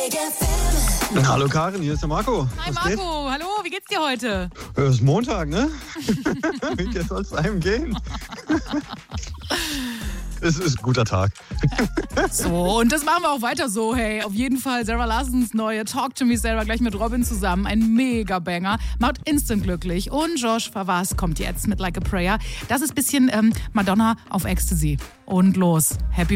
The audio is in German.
Hallo Karin, hier ist der Marco. Hi Marco, hallo, wie geht's dir heute? Es ist Montag, ne? Wie soll es einem gehen? Es ist ein guter Tag. So, und das machen wir auch weiter so, hey. Auf jeden Fall Sarah Larsons neue Talk to Me Sarah gleich mit Robin zusammen. Ein Mega-Banger. Macht instant glücklich. Und Josh Favas kommt jetzt mit Like a Prayer. Das ist ein bisschen Madonna auf Ecstasy. Und los. Happy